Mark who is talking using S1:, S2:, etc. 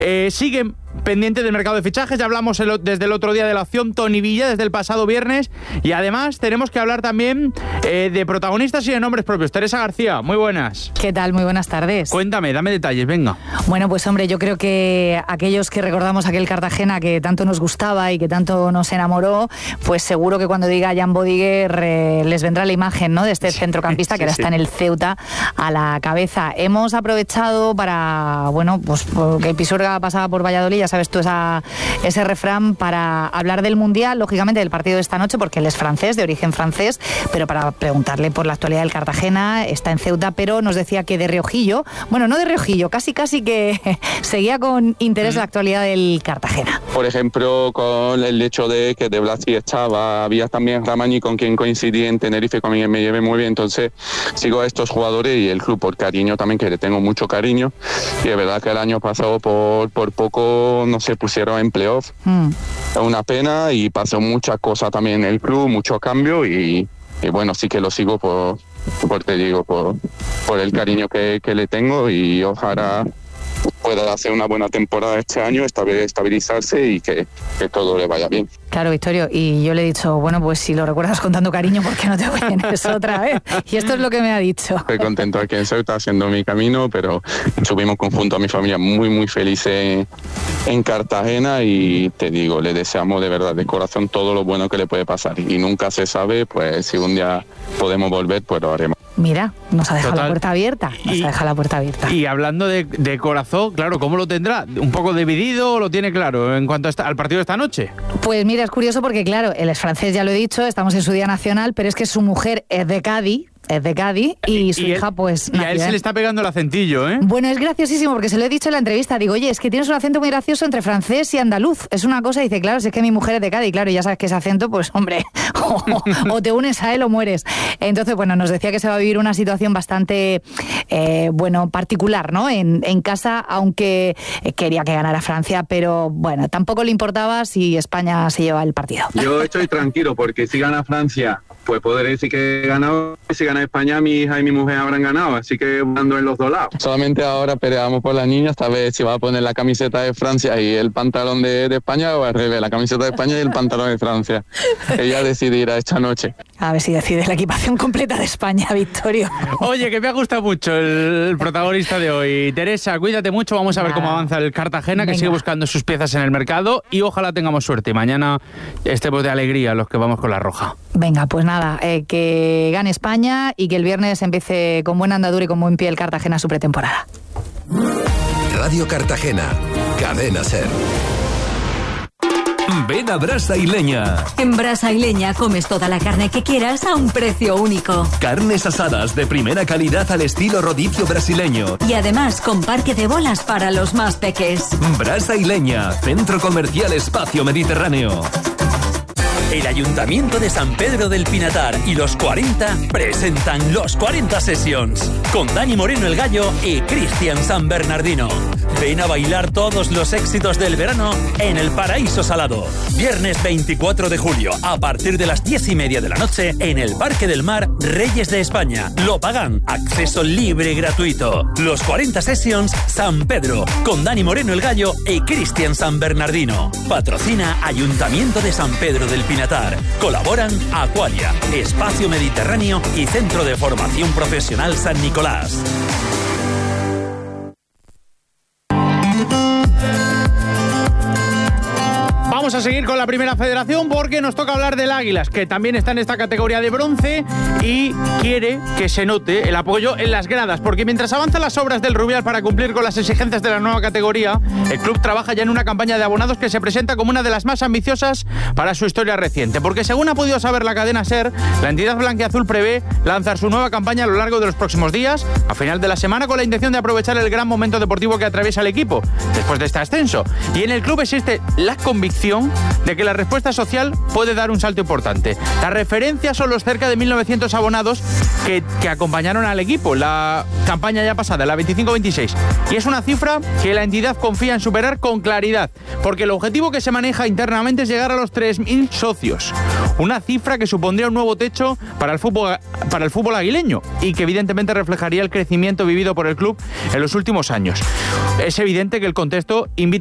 S1: Siguen pendiente del mercado de fichajes, ya hablamos desde el otro día de la opción Toni Villa, desde el pasado viernes, y además tenemos que hablar también de protagonistas y de nombres propios. Teresa García, muy buenas.
S2: ¿Qué tal? Muy buenas tardes.
S1: Cuéntame, dame detalles, venga.
S2: Bueno, pues hombre, yo creo que aquellos que recordamos aquel Cartagena que tanto nos gustaba y que tanto nos enamoró, pues seguro que cuando diga Jan Bodiger les vendrá la imagen, ¿no?, de este centrocampista que ahora está en el Ceuta a la cabeza. Hemos aprovechado para, bueno, pues porque el Pisuerga pasaba por Valladolid, ya sabes tú ese refrán, para hablar del Mundial, lógicamente del partido de esta noche, porque él es francés, de origen francés, pero para preguntarle por la actualidad del Cartagena. Está en Ceuta, pero nos decía que de reojillo, bueno, no de reojillo, casi que seguía con interés la actualidad del Cartagena.
S3: Por ejemplo, con el hecho de que de Blasi estaba, había también Ramani, con quien coincidí en Tenerife, con quien me llevé muy bien, entonces sigo a estos jugadores y el club por cariño también, que le tengo mucho cariño, y es verdad que el año pasado por poco no se pusieron en playoff. Es una pena, y pasó muchas cosas también en el club, mucho cambio, y bueno, sí que lo sigo por el cariño que le tengo, y ojalá pueda hacer una buena temporada este año, estabilizarse y que todo le vaya bien.
S2: Claro, Victorio, y yo le he dicho, bueno, pues si lo recuerdas con tanto cariño, ¿por qué no te vienes otra vez? Y esto es lo que me ha dicho.
S3: Estoy contento aquí en Ceuta haciendo mi camino, pero estuvimos conjunto a mi familia muy felices en Cartagena, y te digo, le deseamos de verdad, de corazón, todo lo bueno que le puede pasar, y nunca se sabe, pues si un día podemos volver, pues lo haremos.
S2: Mira, nos ha dejado la puerta abierta.
S1: Y hablando de corazón, claro, ¿cómo lo tendrá? ¿Un poco dividido o lo tiene claro en cuanto al partido de esta noche?
S2: Pues mira, es curioso porque, claro, él es francés, ya lo he dicho, estamos en su día nacional, pero es que su mujer es de Cádiz, y su hija, pues...
S1: Y a él se le está pegando el acentillo, ¿eh?
S2: Bueno, es graciosísimo, porque se lo he dicho en la entrevista. Digo, oye, es que tienes un acento muy gracioso entre francés y andaluz. Es una cosa, y dice, claro, si es que mi mujer es de Cádiz, claro, y ya sabes que ese acento, pues, hombre, o te unes a él o mueres. Entonces, bueno, nos decía que se va a vivir una situación bastante, particular, ¿no? En casa, aunque quería que ganara Francia, pero, bueno, tampoco le importaba si España se lleva el partido.
S3: Yo estoy tranquilo, porque si gana Francia, pues podré decir que he ganado. Si gana España, mi hija y mi mujer habrán ganado, así que ando en los dos lados. Solamente ahora peleamos por las niñas, esta vez si va a poner la camiseta de Francia y el pantalón de España, o al revés, la camiseta de España y el pantalón de Francia. Ella decidirá esta noche.
S2: A ver si decide la equipación completa de España, Victorio.
S1: Oye, que me ha gustado mucho el protagonista de hoy. Teresa, cuídate mucho, vamos a ver cómo avanza el Cartagena, que sigue buscando sus piezas en el mercado, y ojalá tengamos suerte y mañana estemos de alegría los que vamos con la roja.
S2: Venga, pues nada, que gane España y que el viernes empiece con buena andadura y con buen pie el Cartagena su pretemporada.
S4: Radio Cartagena, Cadena SER. Ven a Brasa y Leña.
S5: En Brasa y Leña comes toda la carne que quieras a un precio único.
S4: Carnes asadas de primera calidad al estilo rodicio brasileño.
S5: Y además con parque de bolas para los más peques.
S4: Brasa y Leña, Centro Comercial Espacio Mediterráneo.
S6: El Ayuntamiento de San Pedro del Pinatar y los 40 presentan los 40 Sessions con Dani Moreno el Gallo y Cristian San Bernardino. Ven a bailar todos los éxitos del verano en el Paraíso Salado. Viernes 24 de julio a partir de las 10:30 de la noche en el Parque del Mar Reyes de España. Lo pagan. Acceso libre y gratuito. Los 40 Sessions San Pedro con Dani Moreno el Gallo y Cristian San Bernardino. Patrocina Ayuntamiento de San Pedro del Pinatar. Colaboran Aqualia, Espacio Mediterráneo y Centro de Formación Profesional San Nicolás.
S1: Vamos a seguir con la primera federación porque nos toca hablar del Águilas, que también está en esta categoría de bronce y quiere que se note el apoyo en las gradas, porque mientras avanzan las obras del Rubial para cumplir con las exigencias de la nueva categoría, el club trabaja ya en una campaña de abonados que se presenta como una de las más ambiciosas para su historia reciente, porque según ha podido saber la cadena SER, la entidad blanquiazul prevé lanzar su nueva campaña a lo largo de los próximos días, a final de la semana, con la intención de aprovechar el gran momento deportivo que atraviesa el equipo después de este ascenso. Y en el club existe la convicción convicción de que la respuesta social puede dar un salto importante. La referencia son los cerca de 1.900 abonados que acompañaron al equipo la campaña ya pasada, la 25-26. Y es una cifra que la entidad confía en superar con claridad, porque el objetivo que se maneja internamente es llegar a los 3.000 socios. Una cifra que supondría un nuevo techo para el fútbol aguileño y que evidentemente reflejaría el crecimiento vivido por el club en los últimos años. Es evidente que el contexto invita